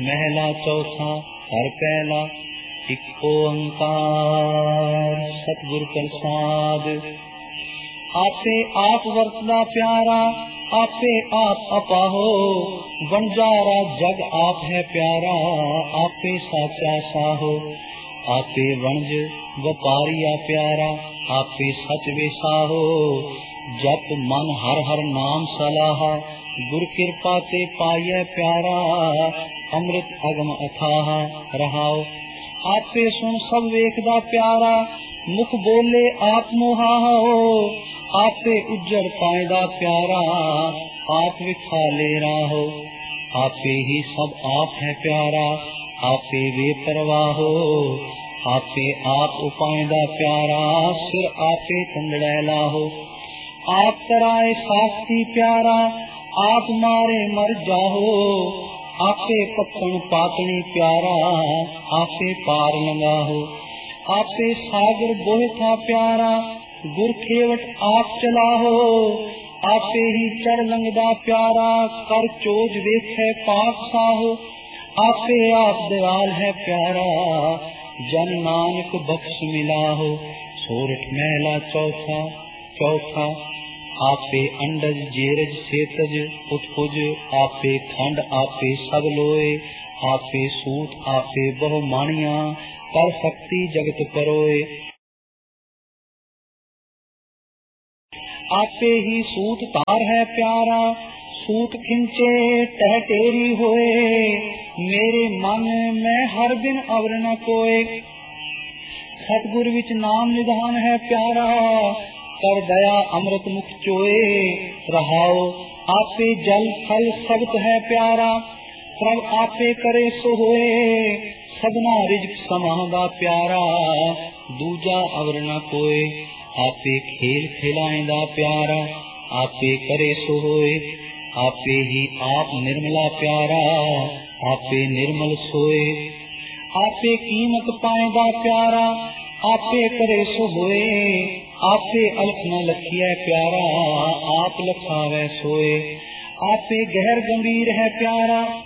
महला चौथा हर पहला एक ओंकार सतगुर प्रसाद। आपे आप वरतदा प्यारा आपे आप अपाहो वणजारा जग आप है प्यारा आपे साचा साहो। आपे वणज वपारिया प्यारा आपे सच विसाहो। जप मन हर हर नाम सलाहा गुर कृपा ते पाइय प्यारा अमृत अगम अथाहा रहाओ। आपे सुन सब वेखदा प्यारा मुख बोले आप मुहाओ। आपे उज्जड़ पाएदा प्यारा आप विखाले राहो। आपे ही सब आप है प्यारा आपे वे परवाहो। आपे आप उपायदा प्यारा सिर आपे कंदड़े लाहो। आप कराए साथी प्यारा आप मारे मर जाहो। आपे पकड़ पातनी प्यारा आपे पार लगाहो। आपे सागर बोह था प्यारा गुर खेवट आप चलाहो। आपे ही चढ़ लंगदा प्यारा कर चोज वेखे पाक साहो। आपे आप दयाल है प्यारा जन नानक बख्श मिलाहो। सोरठ महला चौथा चौथा आपे अंडज जेरज सेतज उत्पुज। आपे खंड आपे सब लोए। आपे सूत आपे बहु माणिया कर सकती जगत परोए। आपे ही सूत तार है प्यारा सूत खिंचे टह टेरी होए। मेरे मन में हर बिन अवर न कोए। सतगुर विच नाम निधान है प्यारा कर दया अमृत मुख चोए रहाओ। आपे जल फल सब्त है प्यारा सब आपे करे सो होए। सबना रिज्क समादा प्यारा दूजा अवर न कोए। आपे खेल खिलाएंदा प्यारा आपे करे सो होए। आपे ही आप निर्मला प्यारा आपे निर्मल सोए। आपे कीमत पाएंदा प्यारा आपे करे सो होए। आपे अलख न लखिए प्यारा आप लखावे सोए। आपे गहर गंभीर है प्यारा